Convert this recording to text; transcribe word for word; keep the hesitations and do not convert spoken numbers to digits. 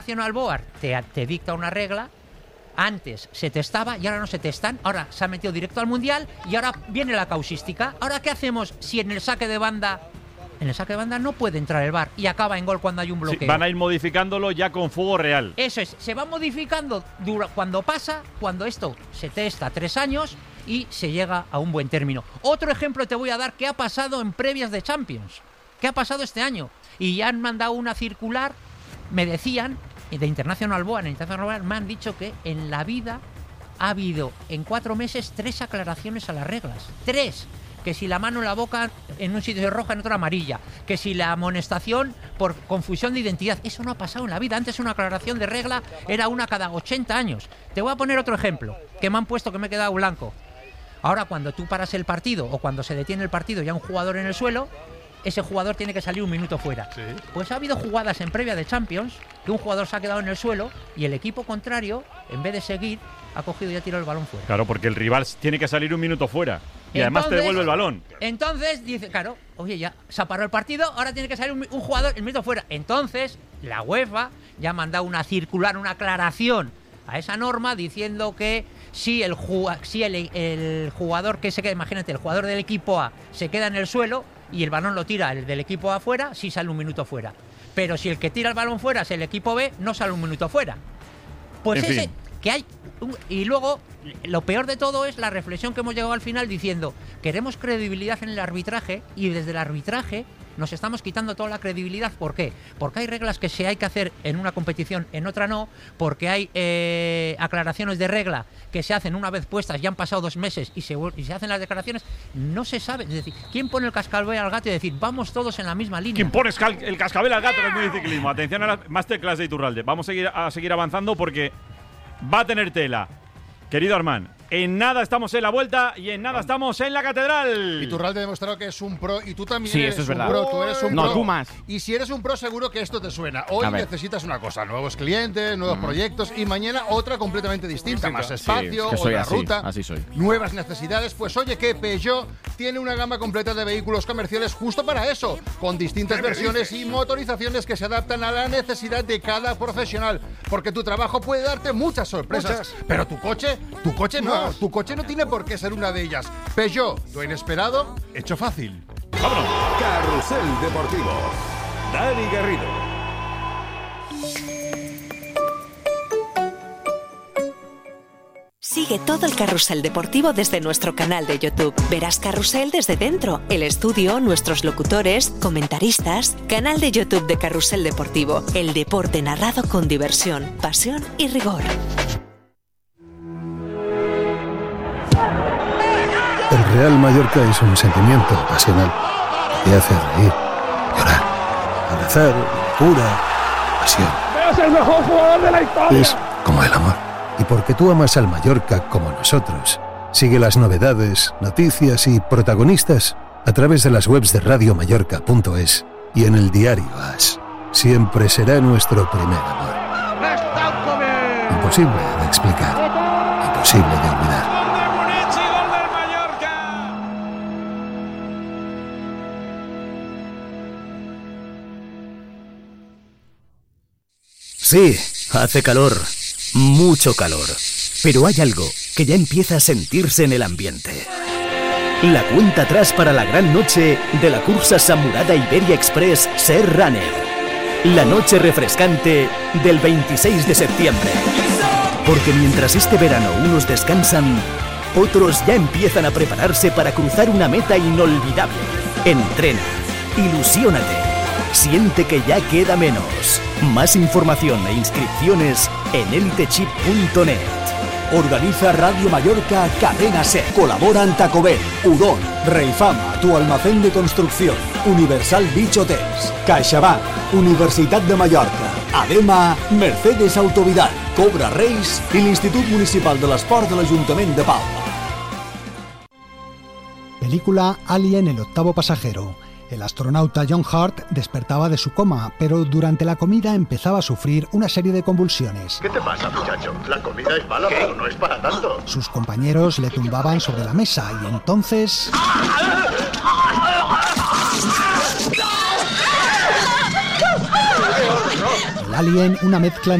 Nacional Board te, te dicta una regla. Antes se testaba y ahora no se testan. Ahora se ha metido directo al Mundial y ahora viene la causística. ¿Ahora qué hacemos si en el saque de banda en el saque de banda no puede entrar el V A R y acaba en gol cuando hay un bloqueo? Sí, van a ir modificándolo ya con fuego real. Eso es, se va modificando dura, cuando pasa, cuando esto se testa tres años y se llega a un buen término. Otro ejemplo te voy a dar que ha pasado en previas de Champions. ¿Qué ha pasado este año? Y ya han mandado una circular, me decían, de International Board, en International Board me han dicho que en la vida ha habido en cuatro meses tres aclaraciones a las reglas. Tres. Que si la mano en la boca en un sitio es roja, en otro amarilla. Que si la amonestación por confusión de identidad. Eso no ha pasado en la vida. Antes una aclaración de regla era una cada ochenta años. Te voy a poner otro ejemplo, que me han puesto que me he quedado blanco. Ahora cuando tú paras el partido o cuando se detiene el partido y hay un jugador en el suelo, ese jugador tiene que salir un minuto fuera. ¿Sí? Pues ha habido jugadas en previa de Champions que un jugador se ha quedado en el suelo y el equipo contrario, en vez de seguir, ha cogido y ha tirado el balón fuera. Claro, porque el rival tiene que salir un minuto fuera. Y entonces, además te devuelve el balón. Entonces dice, claro, oye, ya se ha parado el partido, ahora tiene que salir un, un jugador el minuto fuera. Entonces la UEFA ya ha mandado una circular, una aclaración a esa norma diciendo que si el, si el, el jugador que se queda, imagínate, el jugador del equipo A se queda en el suelo y el balón lo tira el del equipo A fuera, sí sale un minuto fuera. Pero si el que tira el balón fuera es el equipo B, no sale un minuto fuera. Pues en ese, fin. que hay... Un, y luego, lo peor de todo es la reflexión que hemos llegado al final diciendo, queremos credibilidad en el arbitraje y desde el arbitraje nos estamos quitando toda la credibilidad. ¿Por qué? Porque hay reglas que se hay que hacer en una competición, en otra no, porque hay eh, aclaraciones de regla que se hacen una vez puestas, ya han pasado dos meses y se, y se hacen las declaraciones, no se sabe. Es decir, ¿quién pone el cascabel al gato y decir, vamos todos en la misma línea? ¿Quién pone el cascabel al gato en el medio de ciclismo? Atención a la masterclass de Iturralde. Vamos a seguir, a seguir avanzando porque va a tener tela. Querido Armand, en nada estamos en la vuelta y en nada estamos en la catedral. Iturralde ha demostrado que es un pro y tú también sí, eres eso es un verdad. pro. Tú eres un no, pro. tú más. Y si eres un pro, seguro que esto te suena. Hoy necesitas una cosa, nuevos clientes, nuevos mm. proyectos y mañana otra completamente distinta. Sí, más espacio, sí, es que soy otra así, ruta, así soy. nuevas necesidades. Pues oye, que Peugeot tiene una gama completa de vehículos comerciales justo para eso, con distintas versiones y motorizaciones que se adaptan a la necesidad de cada profesional. Porque tu trabajo puede darte muchas sorpresas, muchas. Pero tu coche, tu coche no, tu coche no tiene por qué ser una de ellas. Peugeot, lo inesperado, hecho fácil. ¡Vámonos! Carrusel Deportivo. Dani Garrido. Sigue todo el carrusel deportivo desde nuestro canal de YouTube. Verás Carrusel desde dentro, el estudio, nuestros locutores, comentaristas. Canal de YouTube de Carrusel Deportivo. El deporte narrado con diversión, pasión y rigor. El Real Mallorca es un sentimiento pasional que hace reír, llorar, abrazar, locura, pasión. ¡Es el mejor jugador de la historia! Es como el amor. Y porque tú amas al Mallorca como nosotros, sigue las novedades, noticias y protagonistas a través de las webs de radio mallorca punto es y en el diario As. Siempre será nuestro primer amor. Imposible de explicar, imposible de olvidar. Sí, hace calor, mucho calor, pero hay algo que ya empieza a sentirse en el ambiente. La cuenta atrás para la gran noche de la cursa Samurada Iberia Express Ser Runner. La noche refrescante del veintiséis de septiembre. Porque mientras este verano unos descansan, otros ya empiezan a prepararse para cruzar una meta inolvidable. Entrena, ilusiónate. Siente que ya queda menos. Más información e inscripciones en elitechip punto net. Organiza Radio Mallorca Cadena Ser. Colaboran Tacobel, Udon, Reifama, tu almacén de construcción, Universal Beach Hotels, CaixaBank, Universitat de Mallorca, Adema, Mercedes Autovidal, Cobra Reis y l'Institut Municipal de l'Esport de l'Ajuntament de Palma. Película Alien, el octavo pasajero. El astronauta John Hurt despertaba de su coma, pero durante la comida empezaba a sufrir una serie de convulsiones. ¿Qué te pasa, muchacho? La comida es mala, pero no es para tanto. Sus compañeros le tumbaban sobre la mesa y entonces... El Alien, una mezcla